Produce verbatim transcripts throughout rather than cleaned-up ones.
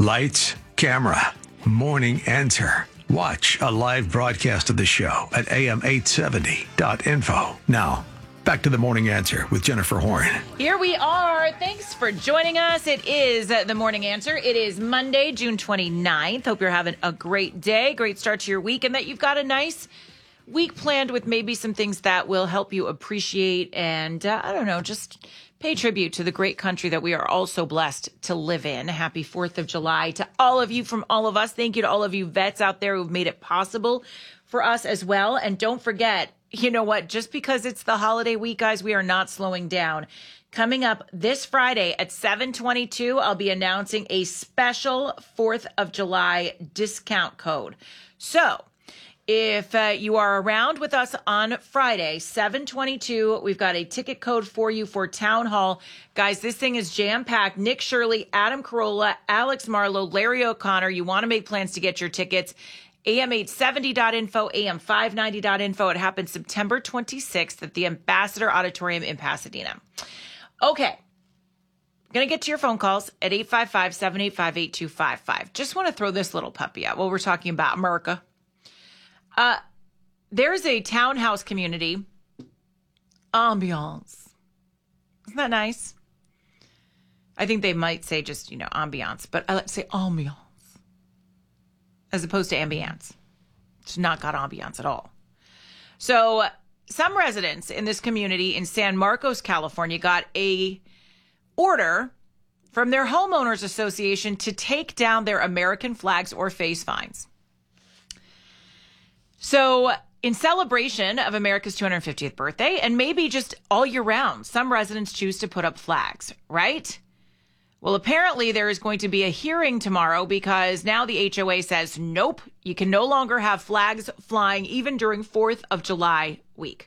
Lights, camera, morning answer. Watch a live broadcast of the show at A M eight seventy dot info. Now, back to the morning answer with Jennifer Horn. Here we are. Thanks for joining us. It is the morning answer. It is Monday, June twenty-ninth. Hope you're having a great day, great start to your week, and that you've got a nice week planned with maybe some things that will help you appreciate and, uh, I don't know, just pay tribute to the great country that we are all so blessed to live in. Happy fourth of July to all of you, from all of us. Thank you to all of you vets out there who've made it possible for us as well. And don't forget, you know what? Just because it's the holiday week, guys, we are not slowing down. Coming up this Friday at seven twenty-two, I'll be announcing a special fourth of July discount code. So if uh, you are around with us on Friday, seven twenty-two, we've got a ticket code for you for Town Hall. Guys, this thing is jam-packed. Nick Shirley, Adam Carolla, Alex Marlowe, Larry O'Connor. You want to make plans to get your tickets. A M eight seventy dot info, A M five ninety dot info. It happens September twenty-sixth at the Ambassador Auditorium in Pasadena. Okay. Going to get to your phone calls at eight five five, seven eight five, eight two five five. Just want to throw this little puppy out while we're talking about America. Uh, there's a townhouse community, ambiance. Isn't that nice? I think they might say just, you know, ambiance, but I like to say ambiance as opposed to ambiance. It's not got ambiance at all. So some residents in this community in San Marcos, California, got a order from their homeowners association to take down their American flags or face fines. So in celebration of America's two hundred fiftieth birthday, and maybe just all year round, some residents choose to put up flags, right? Well, apparently there is going to be a hearing tomorrow because now the H O A says, nope, you can no longer have flags flying even during fourth of July week.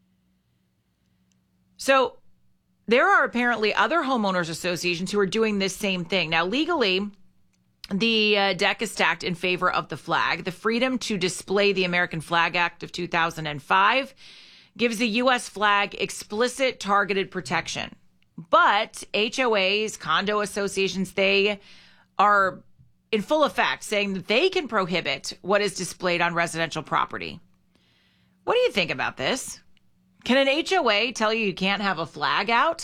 So there are apparently other homeowners associations who are doing this same thing. Now, legally, the uh, deck is stacked in favor of the flag. The Freedom to Display the American Flag Act of two thousand five gives the U S flag explicit targeted protection. But H O As, condo associations, they are in full effect saying that they can prohibit what is displayed on residential property. What do you think about this? Can an H O A tell you you can't have a flag out?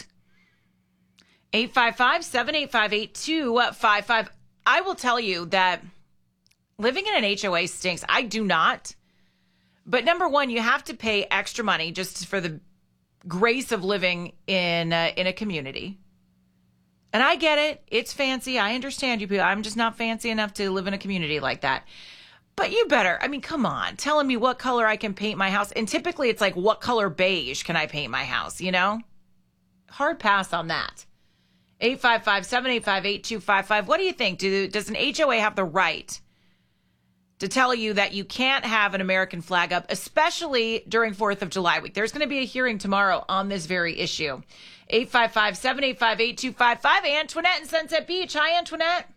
eight five five, seven eight five, eight two five five. I will tell you that living in an H O A stinks. I do not. But number one, you have to pay extra money just for the grace of living in uh, in a community. And I get it. It's fancy. I understand you people. I'm just not fancy enough to live in a community like that. But you better, I mean, come on, telling me what color I can paint my house. And typically it's like, what color beige can I paint my house, you know? Hard pass on that. eight five five, seven eight five, eight two five five. What do you think? Do, does an H O A have the right to tell you that you can't have an American flag up, especially during fourth of July week? There's going to be a hearing tomorrow on this very issue. eight five five, seven eight five, eight two five five. Antoinette in Sunset Beach. Hi, Antoinette.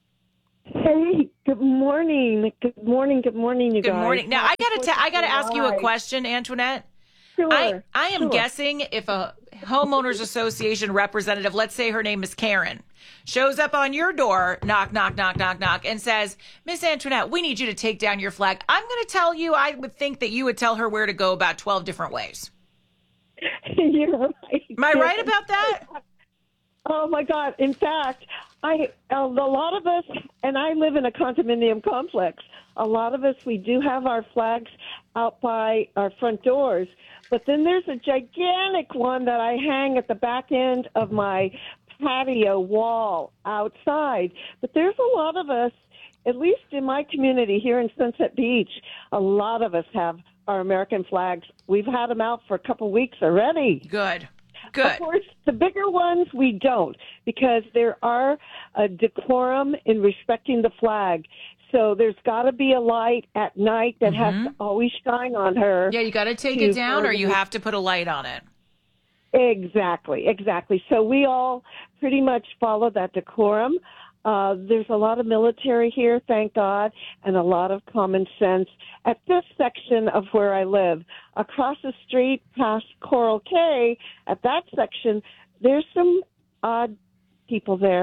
Hey, good morning. Good morning. Good morning, you Good guys. morning. Now, I got to I got to ask you a question, Antoinette. Sure. I, I am sure. guessing if a homeowners association representative, let's say her name is Karen, shows up on your door, knock, knock, knock, knock, knock, and says, Miss Antoinette, we need you to take down your flag. I'm going to tell you, I would think that you would tell her where to go about twelve different ways. You're right. Am I right about that? Oh, my God. In fact, I a lot of us, and I live in a condominium complex, a lot of us, we do have our flags out by our front doors. But then there's a gigantic one that I hang at the back end of my patio wall outside. But there's a lot of us, at least in my community here in Sunset Beach, a lot of us have our American flags. We've had them out for a couple of weeks already. Good. Good. Of course, the bigger ones we don't, because there are a decorum in respecting the flag. So there's got to be a light at night that mm-hmm. has to always shine on her. Yeah, you got to take it down or you have to put a light on it. Exactly, exactly. So we all pretty much follow that decorum. Uh, there's a lot of military here, thank God, and a lot of common sense. At this section of where I live, across the street past Coral Cay, at that section, there's some odd people there.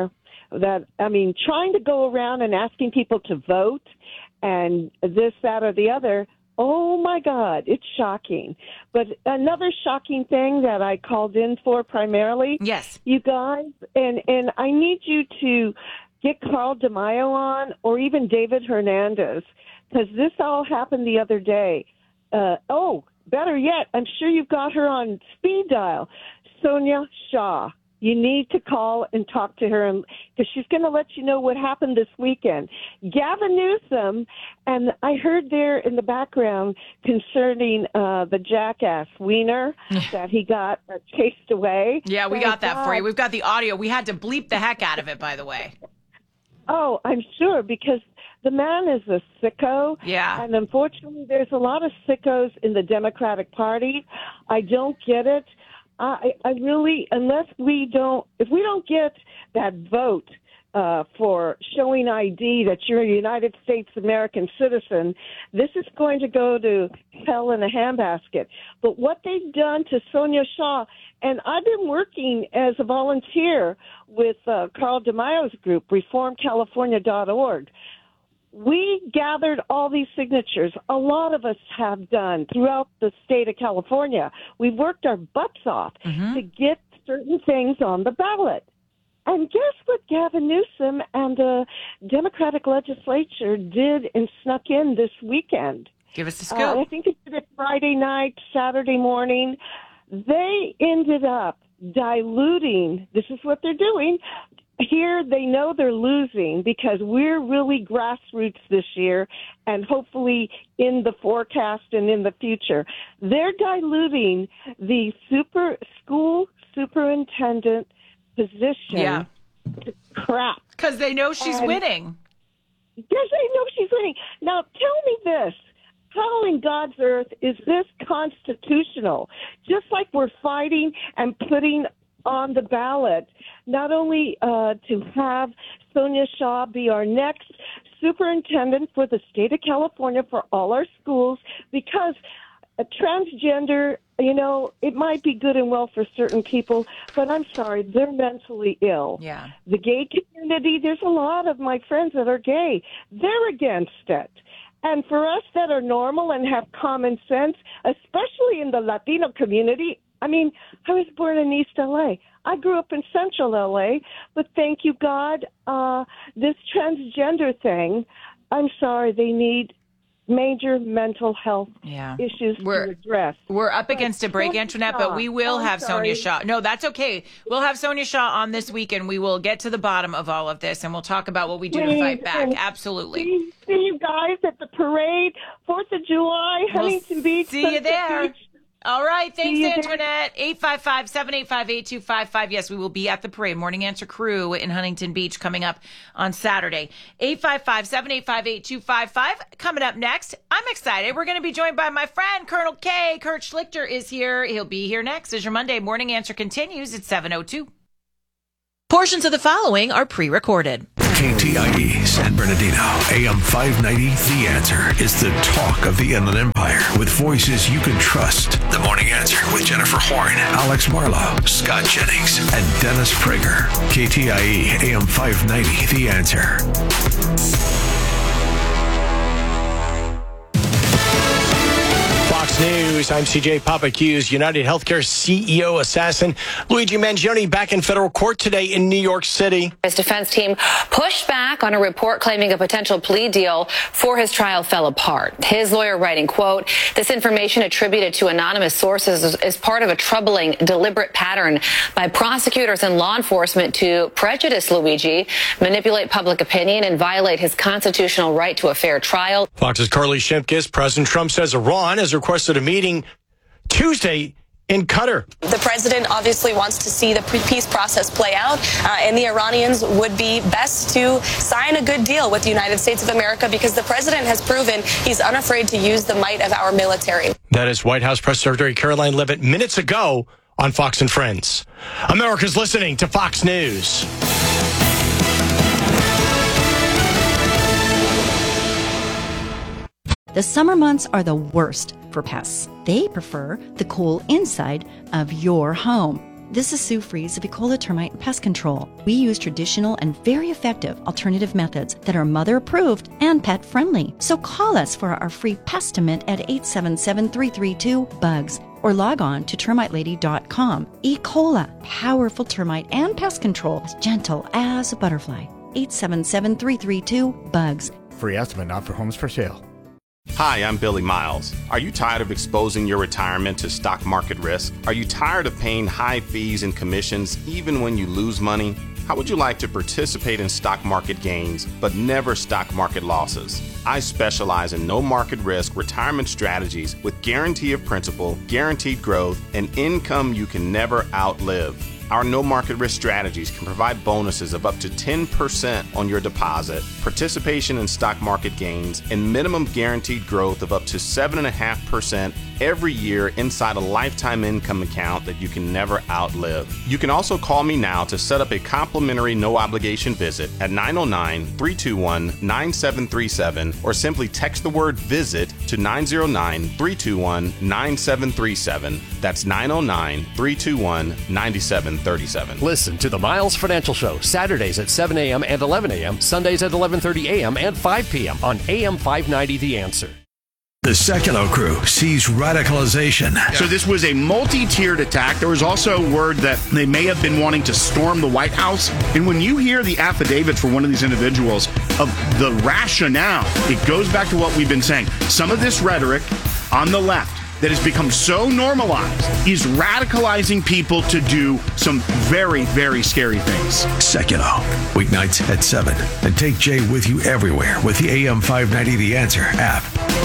that, I mean, trying to go around and asking people to vote and this, that, or the other. Oh, my God, it's shocking. But another shocking thing that I called in for primarily, yes, you guys, and, and I need you to get Carl DeMaio on or even David Hernandez, because this all happened the other day. Uh, oh, better yet, I'm sure you've got her on speed dial, Sonia Shaw. You need to call and talk to her because she's going to let you know what happened this weekend. Gavin Newsom, and I heard there in the background concerning uh, the jackass Wiener that he got uh, chased away. Yeah, we Thank got that God. for you. We've got the audio. We had to bleep the heck out of it, by the way. Oh, I'm sure, because the man is a sicko. Yeah. And unfortunately, there's a lot of sickos in the Democratic Party. I don't get it. I, I really, unless we don't, if we don't get that vote uh, for showing I D that you're a United States American citizen, this is going to go to hell in a handbasket. But what they've done to Sonia Shaw, and I've been working as a volunteer with uh, Carl DeMaio's group, reform california dot org. We gathered all these signatures. A lot of us have done throughout the state of California. We've worked our butts off mm-hmm. to get certain things on the ballot. And guess what Gavin Newsom and the Democratic legislature did and snuck in this weekend? Give us a scoop. Uh, I think they did it Friday night, Saturday morning. They ended up diluting, this is what they're doing. Here, they know they're losing because we're really grassroots this year and hopefully in the forecast and in the future. They're diluting the super school superintendent position yeah. to crap. Because they know she's and, winning. Because they know she's winning. Now, tell me this. How in God's earth is this constitutional? Just like we're fighting and putting on the ballot, not only uh, to have Sonia Shaw be our next superintendent for the state of California for all our schools, because a transgender, you know, it might be good and well for certain people, but I'm sorry, they're mentally ill. Yeah. The gay community, there's a lot of my friends that are gay. They're against it. And for us that are normal and have common sense, especially in the Latino community, I mean, I was born in East L A. I grew up in Central L A, but thank you, God, uh, this transgender thing, I'm sorry, they need major mental health yeah. issues we're, to address. We're up against a break, Antoinette, but we will oh, have sorry. Sonia Shaw. No, that's okay. We'll have Sonia Shaw on this week, and we will get to the bottom of all of this, and we'll talk about what we do Please, to fight back. Absolutely. See, see you guys at the parade, fourth of July, We'll Huntington Beach. See you there. Beach. All right. Thanks, See you Antoinette. eight five five, seven eight five, eight two five five. Yes, we will be at the parade. Morning Answer Crew in Huntington Beach coming up on Saturday. eight five five, seven eight five, eight two five five. Coming up next, I'm excited. We're going to be joined by my friend, Colonel K. Kurt Schlichter is here. He'll be here next as your Monday Morning Answer continues at seven oh two. Portions of the following are pre-recorded. K T I E San Bernardino, A M five ninety. The Answer is the talk of the Inland Empire with voices you can trust. The Morning Answer with Jennifer Horn, Alex Marlowe, Scott Jennings, and Dennis Prager. K T I E A M five ninety. The Answer. Fox News, I'm C J Papa accused United Healthcare C E O assassin Luigi Mangione back in federal court today in New York City. His defense team pushed back on a report claiming a potential plea deal for his trial fell apart. His lawyer writing, quote, this information attributed to anonymous sources is, is part of a troubling, deliberate pattern by prosecutors and law enforcement to prejudice Luigi, manipulate public opinion, and violate his constitutional right to a fair trial. Fox's Carly Shimkus, President Trump says Iran has requested a meeting Tuesday in Qatar. The president obviously wants to see the peace process play out, uh, and the Iranians would be best to sign a good deal with the United States of America because the president has proven he's unafraid to use the might of our military. That is White House Press Secretary Caroline Leavitt minutes ago on Fox and Friends. America's listening to Fox News. The summer months are the worst for pests. They prefer the cool inside of your home. This is Sue Fries of Ecola Termite and Pest Control. We use traditional and very effective alternative methods that are mother approved and pet friendly. So call us for our free Pestimint at eight seven seven, three three two, bugs or log on to termite lady dot com. Ecola, powerful termite and pest control, as gentle as a butterfly. eight seven seven, three three two, bugs. Free estimate not for homes for sale. Hi, I'm Billy Miles. Are you tired of exposing your retirement to stock market risk? Are you tired of paying high fees and commissions even when you lose money? How would you like to participate in stock market gains but never stock market losses? I specialize in no market risk retirement strategies with guarantee of principal, guaranteed growth, and income you can never outlive. Our no market risk strategies can provide bonuses of up to ten percent on your deposit, participation in stock market gains, and minimum guaranteed growth of up to seven point five percent every year inside a lifetime income account that you can never outlive. You can also call me now to set up a complimentary no obligation visit at nine oh nine, three two one, nine seven three seven or simply text the word visit to nine oh nine, three two one, nine seven three seven. That's nine oh nine, three two one, nine seven three seven. Listen to the Miles Financial Show Saturdays at seven a.m. and eleven a.m., Sundays at eleven thirty a.m. and five p.m. on A M five ninety The Answer. The Sekulow crew sees radicalization. So this was a multi-tiered attack. There was also word that they may have been wanting to storm the White House. And when you hear the affidavits for one of these individuals of the rationale, it goes back to what we've been saying. Some of this rhetoric on the left that has become so normalized is radicalizing people to do some very, very scary things. Sekulow, weeknights at seven. And take Jay with you everywhere with the A M five ninety The Answer app.